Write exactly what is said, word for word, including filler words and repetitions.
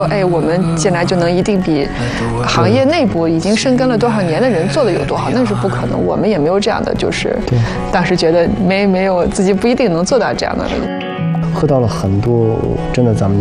哎，我们进来就能一定比行业内部已经深耕了多少年的人做的有多好，那是不可能。我们也没有这样的，就是当时觉得没没有自己不一定能做到这样的。 喝到了很多真的咱们